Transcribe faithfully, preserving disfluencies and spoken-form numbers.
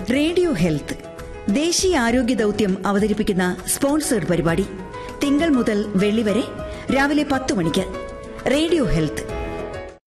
Radio health ദേശീയ ആരോഗ്യ ദൌത്യം അവതരിപ്പിക്കുന്ന സ്പോൺസേഡ് പരിപാടി തിങ്കൾ മുതൽ വെള്ളി വരെ രാവിലെ പത്ത് മണിക്ക്. Radio health